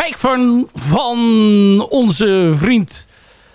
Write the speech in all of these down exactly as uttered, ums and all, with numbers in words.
Fake van onze vriend...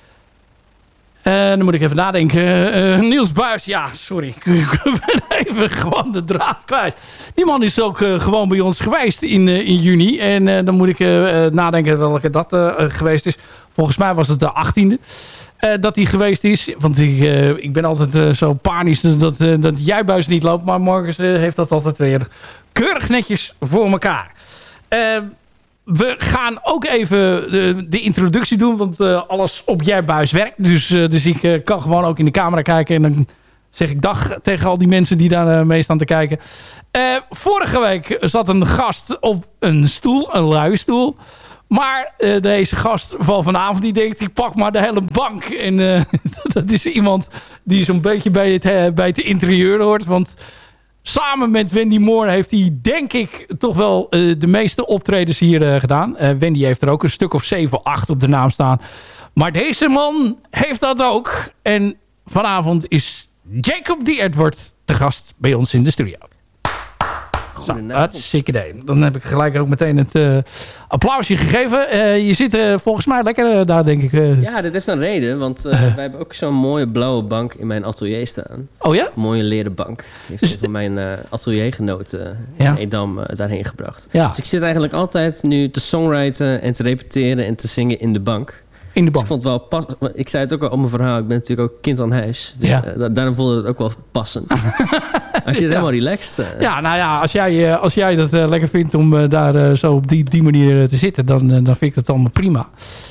Uh, dan moet ik even nadenken. Uh, Niels Buijs, ja, sorry. Ik ben even gewoon de draad kwijt. Die man is ook uh, gewoon bij ons geweest in, uh, in juni. En uh, dan moet ik uh, nadenken welke dat uh, geweest is. Volgens mij was het de achttiende. Uh, dat hij geweest is. Want ik, uh, ik ben altijd uh, zo panisch dat, uh, dat Juibuis niet loopt. Maar Marcus uh, heeft dat altijd weer keurig netjes voor elkaar. Uh, We gaan ook even de, de introductie doen. Want uh, alles op Juibuis werkt. Dus, uh, dus ik uh, kan gewoon ook in de camera kijken. En dan zeg ik dag tegen al die mensen die daar uh, mee staan te kijken. Uh, vorige week zat een gast op een stoel. Een luie stoel. Maar uh, deze gast van vanavond die denkt... ik pak maar de hele bank. En uh, dat is iemand die zo'n beetje bij het, uh, bij het interieur hoort. Want... samen met Wendy Moore heeft hij, denk ik, toch wel uh, de meeste optredens hier uh, gedaan. Uh, Wendy heeft er ook een stuk of zeven, acht op de naam staan. Maar deze man heeft dat ook. En vanavond is Jacob D. Edward te gast bij ons in de studio. Goedenavond. Hartstikke idee. Dan heb ik gelijk ook meteen het uh, applausje gegeven. Uh, je zit uh, volgens mij lekker uh, daar, denk ik. Uh. Ja, dit heeft een reden. Want uh, uh. wij hebben ook zo'n mooie blauwe bank in mijn atelier staan. Oh ja? Een mooie leren bank. Die heeft van mijn uh, ateliergenoot uh, ja. in Edam uh, daarheen gebracht. Ja. Dus ik zit eigenlijk altijd nu te songwriten en te repeteren en te zingen in de bank. In de bank. Dus ik vond het wel pas. Ik zei het ook al op mijn verhaal. Ik ben natuurlijk ook kind aan huis. Dus ja. uh, daarom voelde het ook wel passend. Maar ik zit ja. helemaal relaxed. Uh. Ja, nou ja, als jij, als jij dat uh, lekker vindt om uh, daar uh, zo op die, die manier uh, te zitten, dan, uh, dan vind ik dat allemaal prima.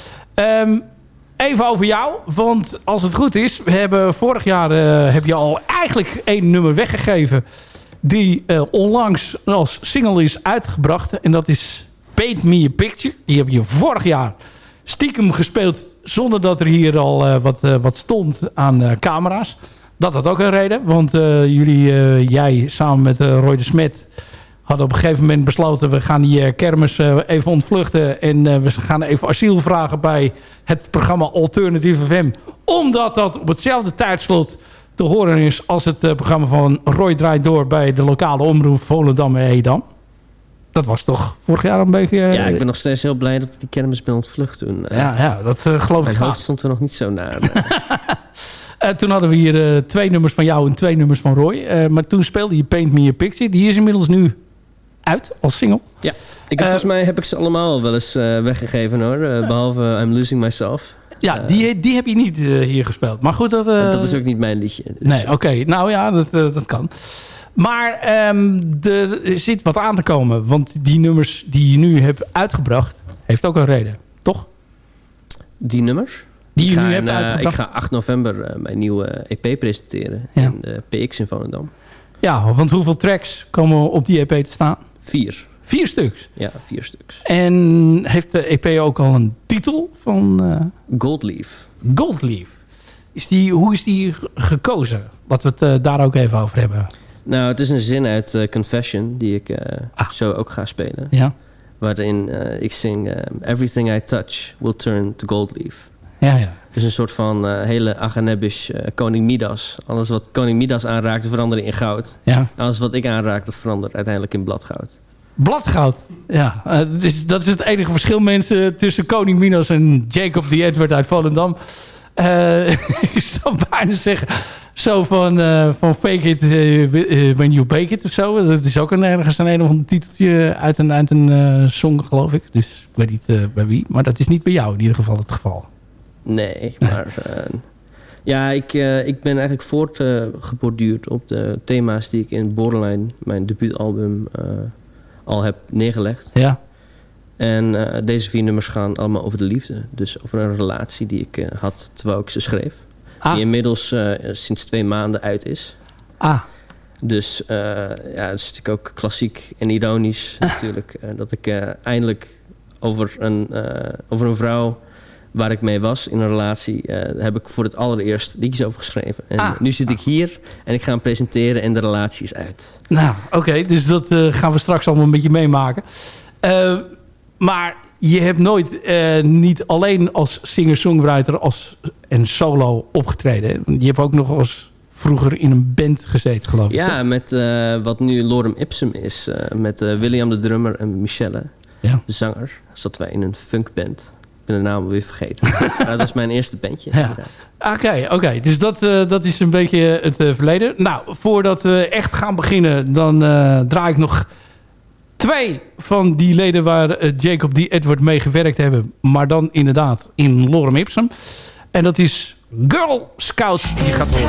Um, even over jou, want als het goed is, we hebben vorig jaar uh, heb je al eigenlijk één nummer weggegeven die uh, onlangs als single is uitgebracht. En dat is Paint Me a Picture. Die heb je vorig jaar stiekem gespeeld zonder dat er hier al uh, wat, uh, wat stond aan uh, camera's. Dat had ook een reden, want uh, jullie, uh, jij samen met uh, Roy de Smet hadden op een gegeven moment besloten, we gaan die uh, kermis uh, even ontvluchten en uh, we gaan even asiel vragen bij het programma Alternative F M. Omdat dat op hetzelfde tijdslot te horen is als het uh, programma van Roy Draait Door bij de lokale omroep Volendam en Edam. Dat was toch vorig jaar een beetje... Uh, ja, ik ben nog steeds heel blij dat ik die kermis ben ontvlucht toen. Uh, ja, ja, dat uh, geloof mijn ik. Mijn hoofd stond er nog niet zo naar. Uh. Uh, toen hadden we hier uh, twee nummers van jou en twee nummers van Roy. Uh, maar toen speelde je Paint Me a Picture. Die is inmiddels nu uit als single. Ja, ik heb, uh, volgens mij heb ik ze allemaal al wel eens uh, weggegeven hoor. Uh, behalve I'm Losing Myself. Ja, uh, die, die heb je niet uh, hier gespeeld. Maar goed, dat... Uh, dat is ook niet mijn liedje. Dus. Nee, oké. Okay. Nou ja, dat, uh, dat kan. Maar um, er zit wat aan te komen. Want die nummers die je nu hebt uitgebracht, heeft ook een reden. Toch? Die nummers? Die je ik, ga nu hebt in, uh, uitgebracht? ik ga acht november uh, mijn nieuwe E P presenteren. Ja. In de P X in Volendam. Ja, want hoeveel tracks komen op die E P te staan? Vier. Vier stuks? Ja, vier stuks. En heeft de E P ook al een titel van... Uh... Goldleaf. Goldleaf. Is die, hoe is die gekozen? Laten we het uh, daar ook even over hebben. Nou, het is een zin uit uh, Confession die ik uh, ah. zo ook ga spelen. Ja. Waarin uh, ik zing uh, Everything I touch will turn to gold leaf. Ja, ja. Dus een soort van uh, hele Aghanebisch uh, koning Midas. Alles wat koning Midas aanraakt, verandert in goud. Ja. Alles wat ik aanraak, dat verandert uiteindelijk in bladgoud. Bladgoud, ja. Uh, dus dat is het enige verschil, mensen, tussen koning Midas en Jacob D. Edward uit Volendam. Uh, ik zou bijna zeggen, zo van, uh, van fake it uh, when you bake it of zo. Dat is ook een, ergens een een of ander titeltje uit een, uit een uh, song, geloof ik. Dus ik weet niet uh, bij wie. Maar dat is niet bij jou in ieder geval het geval. Nee, maar uh, ja, ik, uh, ik ben eigenlijk voortgeborduurd uh, op de thema's die ik in Borderline, mijn debuutalbum, uh, al heb neergelegd. Ja. En uh, deze vier nummers gaan allemaal over de liefde. Dus over een relatie die ik uh, had terwijl ik ze schreef. Ah. Die inmiddels uh, sinds twee maanden uit is. Ah. Dus uh, ja, het is natuurlijk ook klassiek en ironisch ah. natuurlijk. Uh, dat ik uh, eindelijk over een, uh, over een vrouw waar ik mee was in een relatie, uh, heb ik voor het allereerst liedjes over geschreven. En ah. nu zit ik hier en ik ga hem presenteren en de relatie is uit. Nou, oké. Okay, dus dat uh, gaan we straks allemaal een beetje meemaken. Uh, maar je hebt nooit uh, niet alleen als singer-songwriter als, en solo opgetreden. Je hebt ook nog als vroeger in een band gezeten, geloof ik. Ja, met uh, wat nu Lorem Ipsum is. Uh, met uh, William de drummer en Michelle. Ja. de zanger, zaten wij in een funkband. Ik ben de naam weer vergeten. Maar dat was mijn eerste bandje. Ja. Oké, okay, oké. Okay. Dus dat, uh, dat is een beetje het uh, verleden. Nou, voordat we echt gaan beginnen, dan uh, draai ik nog twee van die leden waar uh, Jacob D. Edward mee gewerkt hebben. Maar dan inderdaad in Lorem Ipsum. En dat is Girl Scout. Die gaat horen.